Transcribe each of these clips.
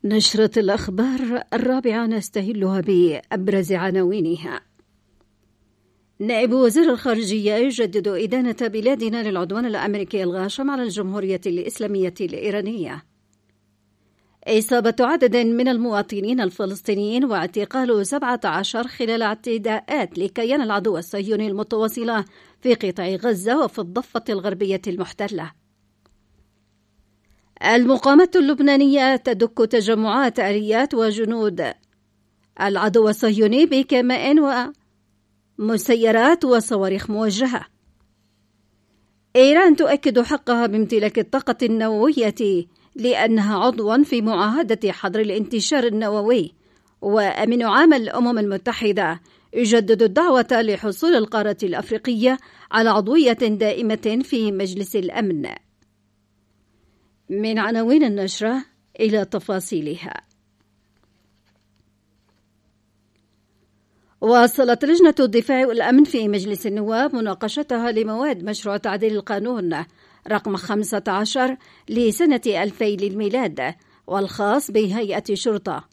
نشرة الأخبار الرابعة نستهلها بأبرز عناوينها. نائب وزير الخارجية يجدد إدانة بلادنا للعدوان الأمريكي الغاشم على الجمهورية الإسلامية الإيرانية. إصابة عدد من المواطنين الفلسطينيين واعتقال 17 خلال اعتداءات لكيان العدو الصهيوني المتواصلة في قطاع غزة وفي الضفة الغربية المحتلة. المقاومة اللبنانية تدك تجمعات آليات وجنود العدو الصهيوني بكمائن ومسيرات وصواريخ موجهة. إيران تؤكد حقها بامتلاك الطاقة النووية لأنها عضو في معاهدة حظر الانتشار النووي. وأمين عام الأمم المتحدة يجدد الدعوة لحصول القارة الأفريقية على عضوية دائمة في مجلس الأمن. من عناوين النشرة إلى تفاصيلها. واصلت لجنة الدفاع والأمن في مجلس النواب مناقشتها لمواد مشروع تعديل القانون رقم 15 لسنة 2000 للميلاد والخاص بهيئة الشرطة،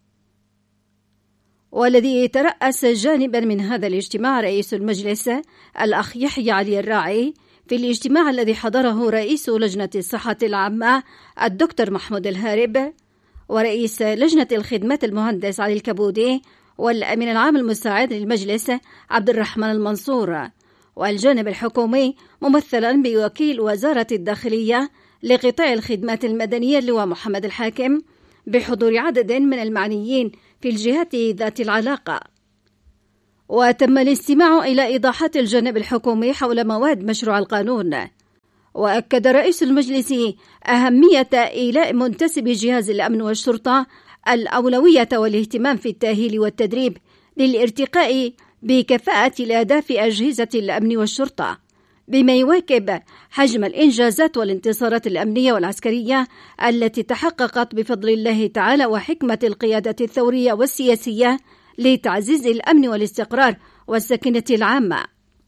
والذي ترأس جانبا من هذا الاجتماع رئيس المجلس الأخ يحيى علي الراعي في الاجتماع الذي حضره رئيس لجنة الصحة العامة الدكتور محمود الهارب، ورئيس لجنة الخدمات المهندس علي الكبودي، والأمين العام المساعد للمجلس عبد الرحمن المنصور، والجانب الحكومي ممثلا بوكيل وزارة الداخلية لقطاع الخدمات المدنية اللواء محمد الحاكم، بحضور عدد من المعنيين في الجهات ذات العلاقة. وتم الاستماع إلى إيضاحات الجانب الحكومي حول مواد مشروع القانون. وأكد رئيس المجلس أهمية إيلاء منتسبي جهاز الأمن والشرطة الأولوية والاهتمام في التأهيل والتدريب للارتقاء بكفاءة الأداء في أجهزة الأمن والشرطة، بما يواكب حجم الإنجازات والانتصارات الأمنية والعسكرية التي تحققت بفضل الله تعالى وحكمة القيادة الثورية والسياسية لتعزيز الأمن والاستقرار والسكينة العامة.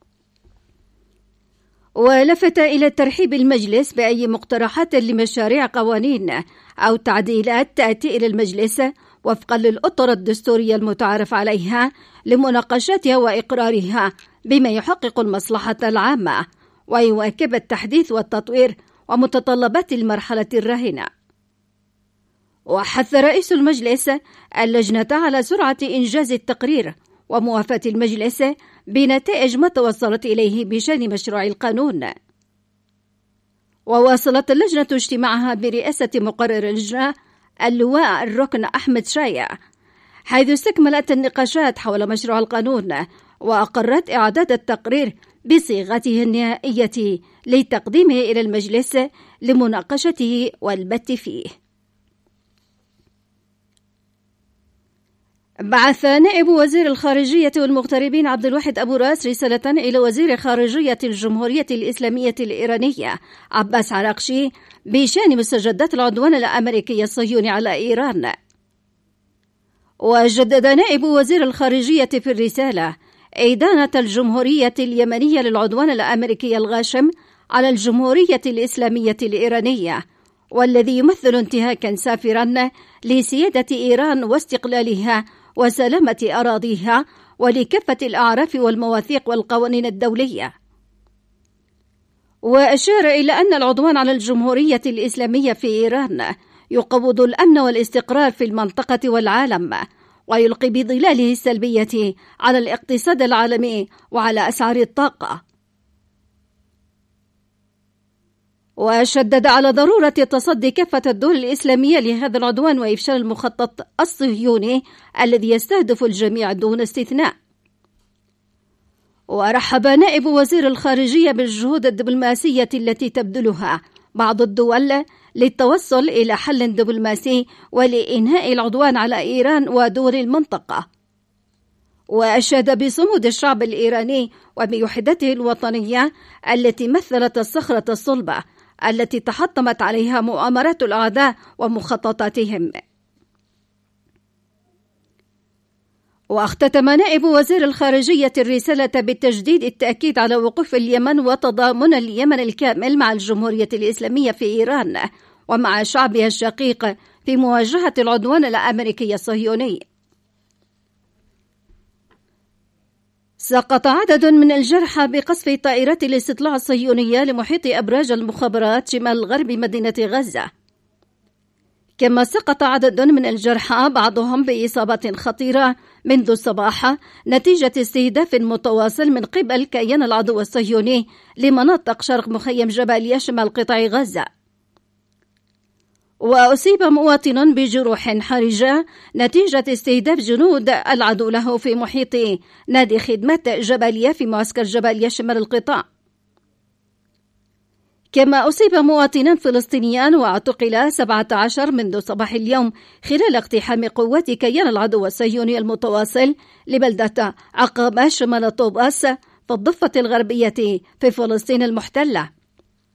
ولفت إلى ترحيب المجلس بأي مقترحات لمشاريع قوانين أو تعديلات تأتي إلى المجلس وفقا للأطر الدستورية المتعارف عليها لمناقشتها وإقرارها بما يحقق المصلحة العامة ويواكب التحديث والتطوير ومتطلبات المرحلة الراهنة. وحث رئيس المجلس اللجنة على سرعة إنجاز التقرير وموافاة المجلس بنتائج ما توصلت إليه بشأن مشروع القانون. وواصلت اللجنة اجتماعها برئاسة مقرر اللجنة اللواء الركن أحمد شايع، حيث استكملت النقاشات حول مشروع القانون وأقرت إعداد التقرير بصيغته النهائية لتقديمه إلى المجلس لمناقشته والبت فيه. بعث نائب وزير الخارجية والمغتربين عبد الواحد أبو راس رسالة إلى وزير خارجية الجمهورية الإسلامية الإيرانية عباس عراقشي بشأن مستجدات العدوان الأمريكي الصهيوني على إيران. وجدد نائب وزير الخارجية في الرسالة إدانة الجمهورية اليمنية للعدوان الأمريكي الغاشم على الجمهورية الإسلامية الإيرانية، والذي يمثل انتهاكا سافرا لسيادة إيران واستقلالها وسلامة أراضيها ولكافة الأعراف والمواثيق والقوانين الدولية. وأشار إلى أن العدوان على الجمهورية الإسلامية في إيران يقوض الأمن والاستقرار في المنطقة والعالم، ويلقي بظلاله السلبية على الاقتصاد العالمي وعلى أسعار الطاقة. وشدد على ضرورة تصدي كافة الدول الإسلامية لهذا العدوان وإفشال المخطط الصهيوني الذي يستهدف الجميع دون استثناء. ورحب نائب وزير الخارجية بالجهود الدبلوماسية التي تبذلها بعض الدول للتوصل إلى حل دبلوماسي ولإنهاء العدوان على إيران ودول المنطقة. وأشاد بصمود الشعب الإيراني وبوحدته الوطنية التي مثلت الصخرة الصلبة التي تحطمت عليها مؤامرات الأعداء ومخططاتهم. واختتم نائب وزير الخارجية الرسالة بالتجديد التأكيد على وقوف اليمن وتضامن اليمن الكامل مع الجمهورية الإسلامية في إيران ومع شعبها الشقيق في مواجهة العدوان الأمريكي الصهيوني. سقط عدد من الجرحى بقصف طائرات الاستطلاع الصهيونية لمحيط أبراج المخابرات شمال غرب مدينة غزة، كما سقط عدد من الجرحى بعضهم بإصابات خطيرة منذ الصباح نتيجة استهداف متواصل من قبل كيان العدو الصهيوني لمناطق شرق مخيم جباليا شمال قطاع غزة. وأصيب مواطن بجروح حرجة نتيجة استهداف جنود العدو له في محيط نادي خدمة جباليا في معسكر جباليا شمال القطاع. كما أصيب مواطنان فلسطينيان واعتقل 17 منذ صباح اليوم خلال اقتحام قوات كيان العدو الصهيوني المتواصل لبلدة عقابة شمال طوباس في الضفة الغربية في فلسطين المحتلة.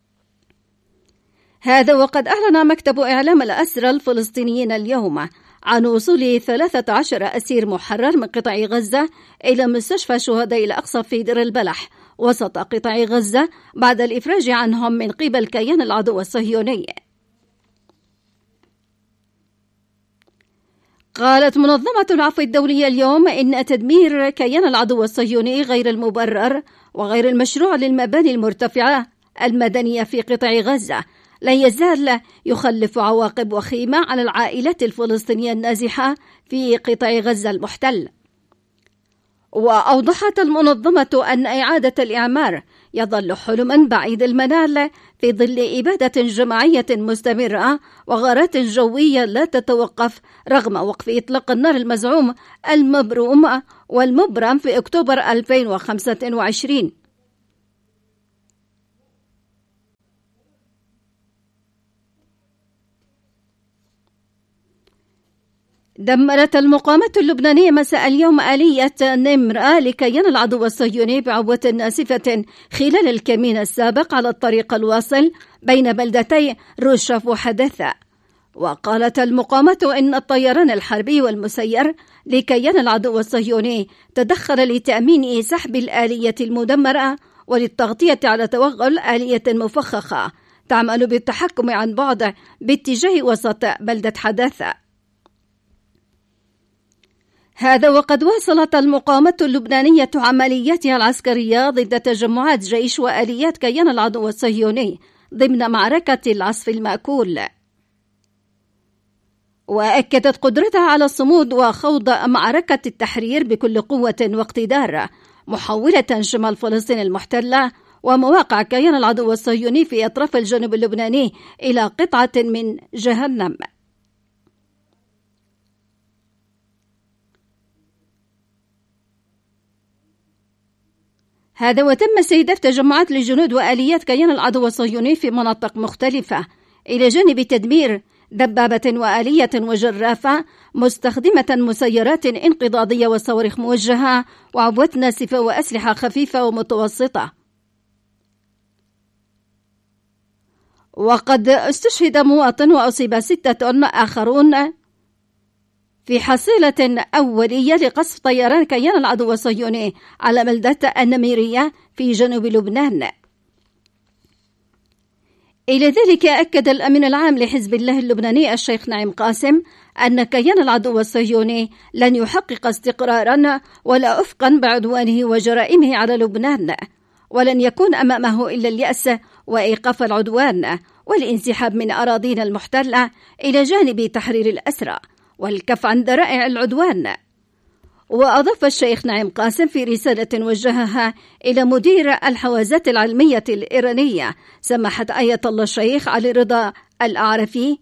هذا وقد أعلن مكتب إعلام الأسرى الفلسطينيين اليوم عن وصول 13 أسير محرر من قطاع غزة إلى مستشفى شهداء الأقصى في دير البلح وسط قطاع غزة بعد الإفراج عنهم من قبل كيان العدو الصهيوني. قالت منظمة العفو الدولية اليوم إن تدمير كيان العدو الصهيوني غير المبرر وغير المشروع للمباني المرتفعة المدنية في قطاع غزة لا يزال يخلف عواقب وخيمة على العائلات الفلسطينية النازحة في قطاع غزة المحتل. وأوضحت المنظمة أن إعادة الإعمار يظل حلما بعيد المنال في ظل إبادة جماعية مستمرة وغارات جوية لا تتوقف رغم وقف إطلاق النار المزعوم المبروم والمبرم في أكتوبر 2025. دمرت المقاومة اللبنانية مساء اليوم آلية نمر لكيان العدو الصهيوني بعبوة ناسفة خلال الكمين السابق على الطريق الواصل بين بلدتي رشف وحدثة. وقالت المقاومة إن الطيران الحربي والمسير لكيان العدو الصهيوني تدخل لتأمين سحب الآلية المدمرة وللتغطية على توغل آلية مفخخة تعمل بالتحكم عن بعد باتجاه وسط بلدة حدثة. هذا وقد واصلت المقاومة اللبنانية عملياتها العسكرية ضد تجمعات جيش وآليات كيان العدو الصهيوني ضمن معركة العصف المأكول، وأكدت قدرتها على الصمود وخوض معركة التحرير بكل قوة واقتدار، محولة شمال فلسطين المحتلة ومواقع كيان العدو الصهيوني في أطراف الجنوب اللبناني إلى قطعة من جهنم. هذا وتم استهداف تجمعات لجنود وآليات كيان العدو الصهيوني في مناطق مختلفة إلى جانب تدمير دبابة وآلية وجرافة مستخدمة مسيرات انقضاضية وصواريخ موجهة وعبوات ناسفة وأسلحة خفيفة ومتوسطة. وقد استشهد مواطن وأصيب 6 آخرون في حصيلة أولية لقصف طيران كيان العدو الصهيوني على بلدة النميرية في جنوب لبنان. إلى ذلك أكد الأمين العام لحزب الله اللبناني الشيخ نعيم قاسم أن كيان العدو الصهيوني لن يحقق استقرارا ولا أفقا بعدوانه وجرائمه على لبنان، ولن يكون أمامه إلا اليأس وإيقاف العدوان والانسحاب من أراضينا المحتلة إلى جانب تحرير الأسرى والكف عن ذرائع العدوان. وأضاف الشيخ نعيم قاسم في رسالة وجهها إلى مدير الحوازات العلمية الإيرانية سماحة آية الله الشيخ علي رضا الأعرفي: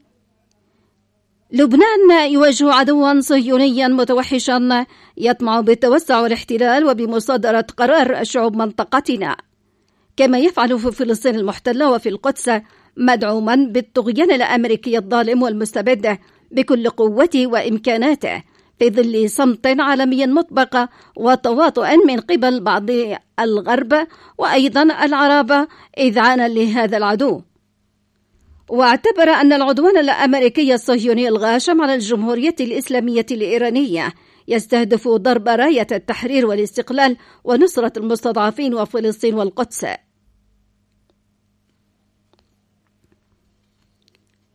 لبنان يواجه عدوا صهيونيا متوحشا يطمع بالتوسع والاحتلال وبمصادرة قرار شعوب منطقتنا، كما يفعل في فلسطين المحتلة وفي القدس، مدعوما بالطغيان الأمريكي الظالم والمستبد بكل قوته وإمكاناته في ظل صمت عالمي مطبق وتواطؤ من قبل بعض الغرب وأيضا العرب إذعانا لهذا العدو. واعتبر أن العدوان الأمريكي الصهيوني الغاشم على الجمهورية الإسلامية الإيرانية يستهدف ضرب راية التحرير والاستقلال ونصرة المستضعفين وفلسطين والقدس.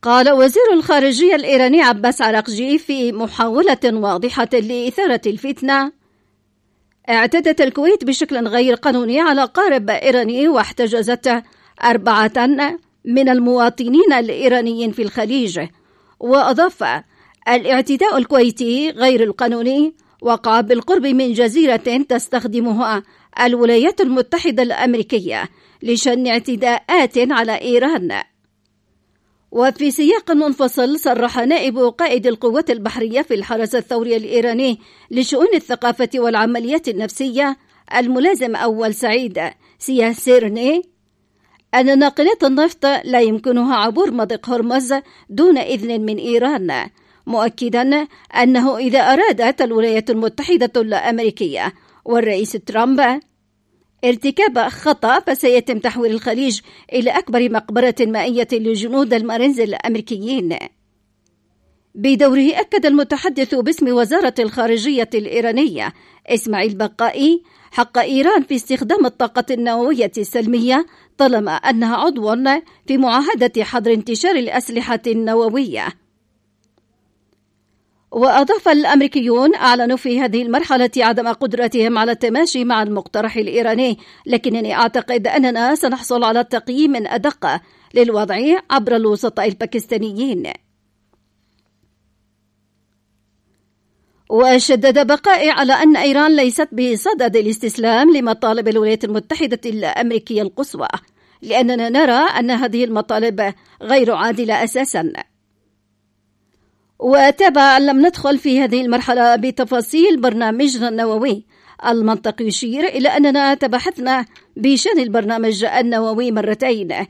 قال وزير الخارجية الإيراني عباس عراقجي في محاولة واضحة لإثارة الفتنة: اعتدت الكويت بشكل غير قانوني على قارب إيراني واحتجزت 4 من المواطنين الإيرانيين في الخليج. وأضاف: الاعتداء الكويتي غير القانوني وقع بالقرب من جزيرة تستخدمها الولايات المتحدة الأمريكية لشن اعتداءات على إيران. وفي سياق منفصل، صرح نائب قائد القوات البحرية في الحرس الثوري الإيراني لشؤون الثقافة والعمليات النفسية الملازم أول سعيد سياسيرني أن ناقلات النفط لا يمكنها عبور مضيق هرمز دون إذن من إيران، مؤكدا أنه إذا أرادت الولايات المتحدة الأمريكية والرئيس ترامب ارتكاب خطأ فسيتم تحويل الخليج إلى أكبر مقبرة مائية لجنود المارينز الأمريكيين. بدوره أكد المتحدث باسم وزارة الخارجية الإيرانية إسماعيل بقائي حق إيران في استخدام الطاقة النووية السلمية طالما أنها عضو في معاهدة حظر انتشار الأسلحة النووية. وأضاف: الأمريكيون أعلنوا في هذه المرحلة عدم قدرتهم على التماشي مع المقترح الإيراني، لكنني أعتقد أننا سنحصل على تقييم أدق للوضع عبر الوسطاء الباكستانيين. وشدد بقائي على أن إيران ليست بصدد الاستسلام لمطالب الولايات المتحدة الأمريكية القصوى، لأننا نرى أن هذه المطالب غير عادلة أساساً. وتابع: لم ندخل في هذه المرحلة بتفاصيل برنامجنا النووي. المنطق يشير إلى أننا تبحثنا بشأن البرنامج النووي مرتين،